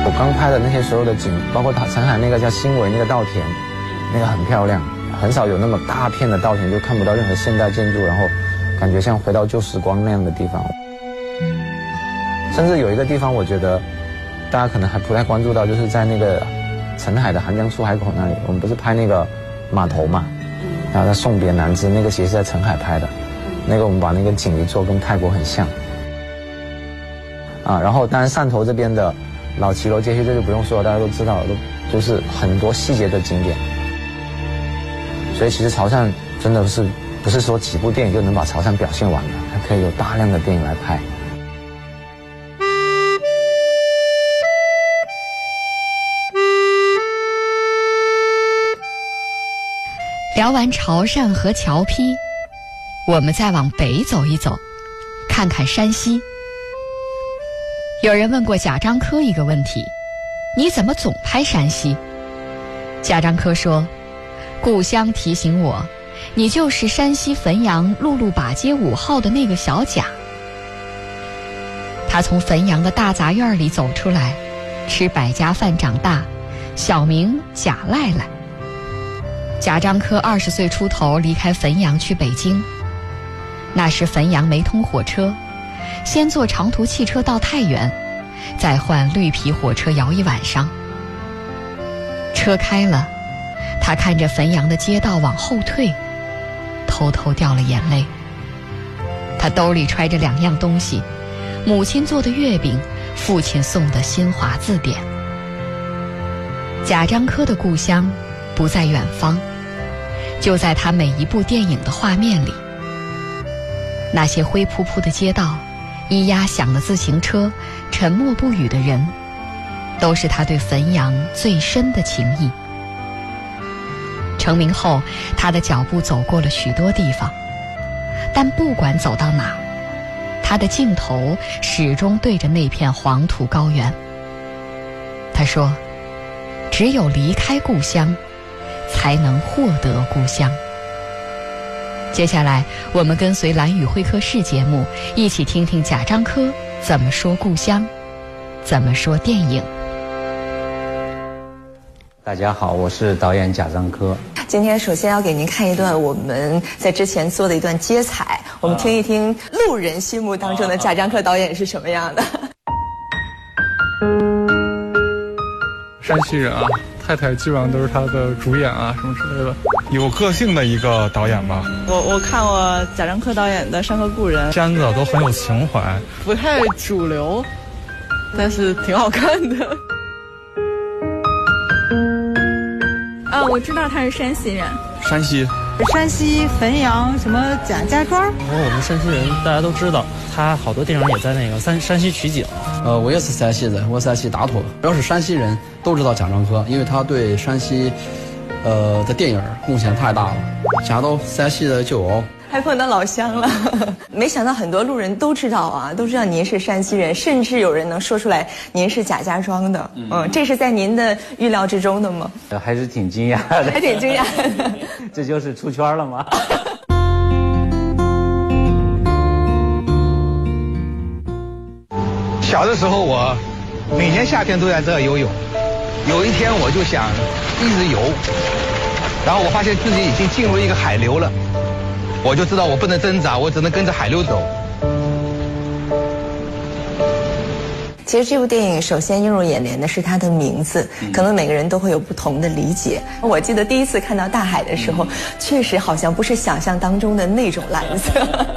我刚拍的那些所有的景，包括澄海那个叫新围那个稻田，那个很漂亮，很少有那么大片的稻田，就看不到任何现代建筑，然后感觉像回到旧时光那样的地方。甚至有一个地方，我觉得大家可能还不太关注到，就是在那个澄海的韩江出海口那里，我们不是拍那个码头嘛，然后在送别南枝，那个其实是在澄海拍的，那个我们把那个景一做跟泰国很像。然后当然汕头这边的老骑楼街区这就不用说了，大家都知道了，就是很多细节的景点。所以其实潮汕真的不是说几部电影就能把潮汕表现完的，它可以有大量的电影来拍。 聊完潮汕和侨批，我们再往北走一走，看看山西。有人问过贾樟柯一个问题：你怎么总拍山西？贾樟柯说，故乡提醒我，你就是山西汾阳陆路把街5号的那个小贾。他从汾阳的大杂院里走出来，吃百家饭长大，小名贾赖赖。贾樟柯20岁出头离开汾阳去北京，那时汾阳没通火车，先坐长途汽车到太原，再换绿皮火车摇一晚上。车开了，他看着汾阳的街道往后退，偷偷掉了眼泪。他兜里揣着2样东西，母亲做的月饼，父亲送的新华字典。贾樟柯的故乡不在远方，就在他每一部电影的画面里。那些灰扑扑的街道，咿呀响的自行车，沉默不语的人，都是他对汾阳最深的情谊。成名后，他的脚步走过了许多地方，但不管走到哪，他的镜头始终对着那片黄土高原。他说，只有离开故乡，才能获得故乡。接下来我们跟随蓝宇会客室节目，一起听听贾樟柯怎么说故乡，怎么说电影。 大家好，我是导演贾樟柯。 今天首先要给您看一段我们在之前做的一段接彩，我们听一听路人心目当中的贾樟柯导演是什么样的。 山西人啊，太太基本上都是他的主演啊什么之类的，有个性的一个导演吧。 我看过贾樟柯导演的《山河故人》， 片子都很有情怀， 不太主流，但是挺好看的。 我知道他是山西人。 山西汾阳什么贾家庄。 我们山西人大家都知道，他好多电影也在那个山西取景。 我也是山西人，我山西大同。只要是山西人都知道贾樟柯，因为他对山西的电影贡献太大了，家都山西的骄傲。 还碰到老乡了，没想到很多路人都知道啊，都知道您是山西人，甚至有人能说出来您是贾家庄的。这是在您的预料之中的吗？ 还是挺惊讶的， 还挺惊讶的。 这就是出圈了吗？ 小的时候我每年夏天都在这儿游泳，有一天我就想一直游，然后我发现自己已经进入一个海流了。我就知道我不能挣扎，我只能跟着海流走。 其实这部电影首先映入眼帘的是它的名字，可能每个人都会有不同的理解。我记得第一次看到大海的时候，确实好像不是想象当中的那种蓝色。